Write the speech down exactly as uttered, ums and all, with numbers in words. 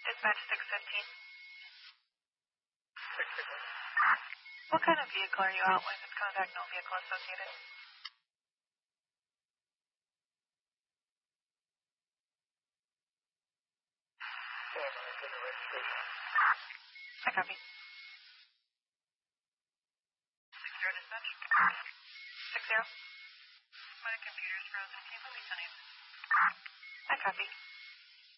Dispatch six fifteen. What kind of vehicle are you out with? It's contact no vehicle associated. I copy. Six zero dispatch. Six zero. My computer's frozen. Can you put me on it? I copy.